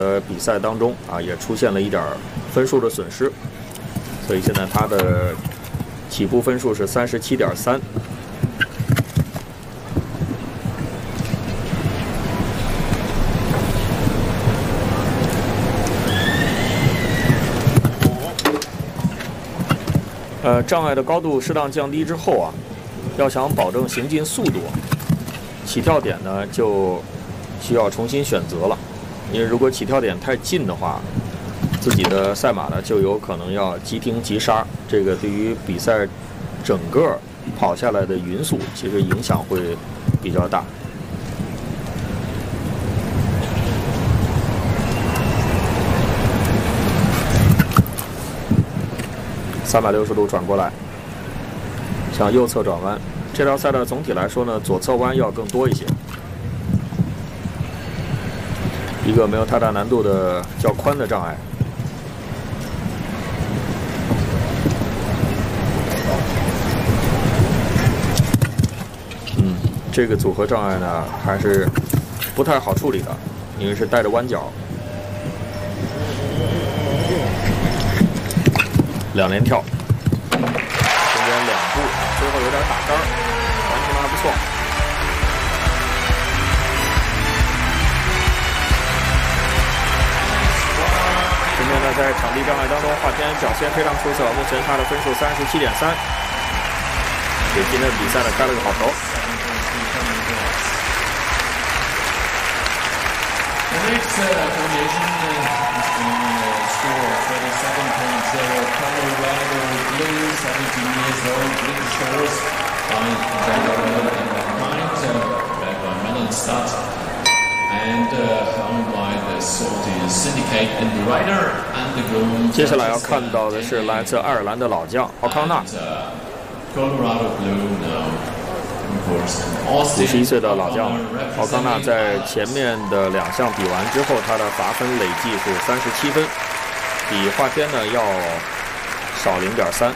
比赛当中啊，也出现了一点分数的损失，所以现在他的起步分数是37.3。障碍的高度适当降低之后啊，要想保证行进速度，起跳点呢就需要重新选择了。因为如果起跳点太近的话，自己的赛马呢就有可能要急停急刹，这个对于比赛整个跑下来的匀速其实影响会比较大。360度转过来，向右侧转弯。这条赛道总体来说呢，左侧弯要更多一些。一个没有太大难度的较宽的障碍。这个组合障碍呢还是不太好处理的，因为是带着弯角。2连跳，中间2步，最后有点打杆，完成的还不错。今天呢，在场地障碍当中，华天表现非常出色，目前他的分数37.3，给今天的比赛呢开了个好头。 The next formation is going to score 37.0. Colorado Blue, 17 years old, British horse by Jaguar bred by Mellon Stud, and owned by the Salty Syndicate and the rider and the groom. 接下来要看到的是来自爱尔兰的老将奥康纳。 Colorado Blue now. 51岁的老将奥康纳在前面的2项比完之后，他的罚分累计是37分，比华天呢要少0.3。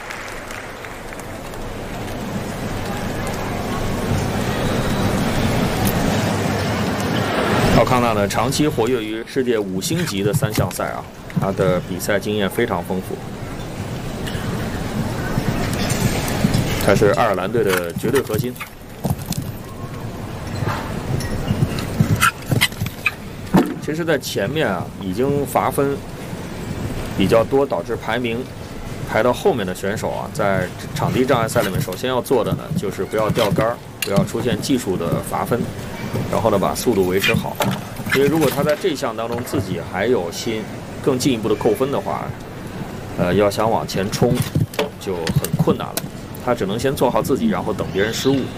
奥康纳呢长期活跃于世界5星级的3项赛啊，他的比赛经验非常丰富，他是爱尔兰队的绝对核心。其实，在前面啊，已经罚分比较多，导致排名排到后面的选手啊，在场地障碍赛里面，首先要做的呢，就是不要掉杆，不要出现技术的罚分，然后呢，把速度维持好。因为如果他在这项当中自己还有更进一步的扣分的话，要想往前冲就很困难了。他只能先做好自己，然后等别人失误。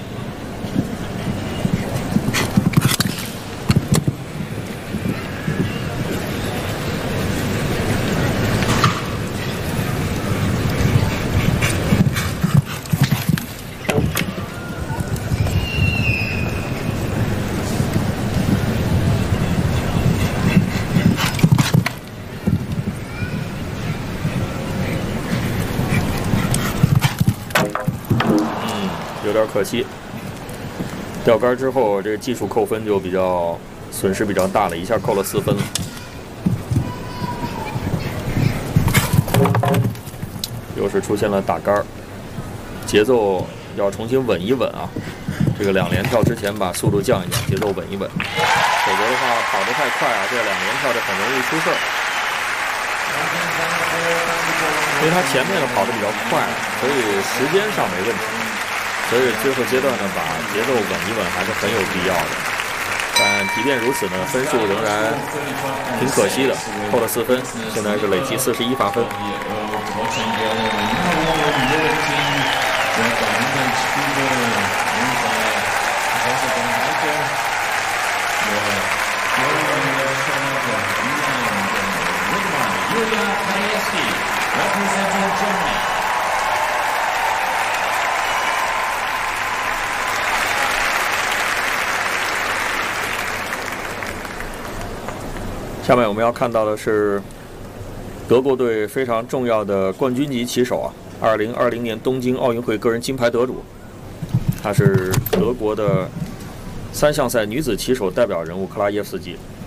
有点可惜，掉杆之后，这个技术扣分就损失比较大了，一下扣了4分了。又是出现了打杆，节奏要重新稳一稳啊！这个2连跳之前把速度降一降，节奏稳一稳，否则的话跑得太快啊，这2连跳就很容易出事儿。因为他前面跑得比较快，所以时间上没问题。所以最后阶段呢，把节奏稳一稳还是很有必要的。但即便如此呢，分数仍然挺可惜的，扣了4分，现在是累计41罚分。下面我们要看到的是德国队非常重要的冠军级骑手啊，2020年东京奥运会个人金牌得主，他是德国的3项赛女子骑手代表人物克拉耶夫斯基。